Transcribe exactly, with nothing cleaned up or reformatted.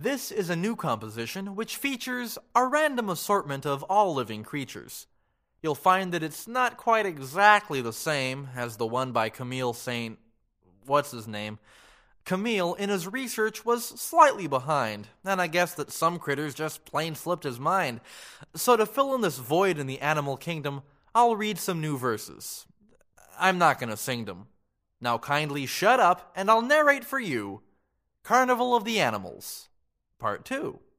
This is a new composition which features a random assortment of all living creatures. You'll find that it's not quite exactly the same as the one by Camille Saint... what's his name? Camille, in his research, was slightly behind, and I guess that some critters just plain slipped his mind. So to fill in this void in the animal kingdom, I'll read some new verses. I'm not going to sing them. Now kindly shut up, and I'll narrate for you Carnival of the Animals, Part two.